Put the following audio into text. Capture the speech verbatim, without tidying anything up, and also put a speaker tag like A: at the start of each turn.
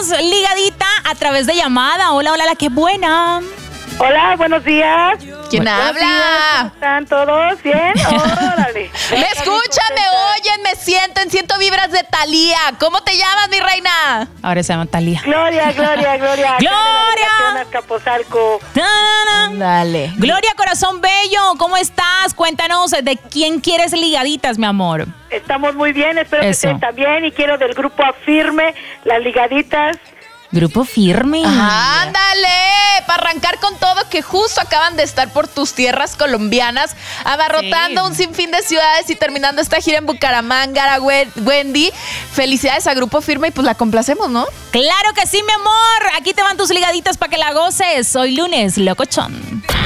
A: ligadita a través de llamada. Hola, hola, la qué buena.
B: Hola, buenos días.
C: ¿Quién
B: buenos
C: habla?
B: Días, ¿cómo están todos? ¿Bien? Órale.
C: Me escuchan, me oyen, me sienten, siento vibras de Thalía. ¿Cómo te llamas, mi reina?
A: Ahora se llama Thalía.
B: Gloria, Gloria, Gloria.
A: Gloria.
B: Azcapotzalco.
C: Dale.
A: Gloria, corazón bello, ¿cómo estás? Cuéntanos, ¿de quién quieres ligaditas, mi amor?
B: Estamos muy bien, espero
A: Eso.
B: que estén también. Y quiero del grupo Afirme, las ligaditas.
A: Grupo Firme.
C: Ándale, para arrancar con todo, que justo acaban de estar por tus tierras colombianas, abarrotando
A: Sí.
C: un sinfín de ciudades y terminando esta gira en Bucaramanga, Wendy. Felicidades a Grupo Firme y pues la complacemos, ¿no?
A: Claro que sí, mi amor. Aquí te van tus ligaditas para que la goces. Hoy lunes, locochón.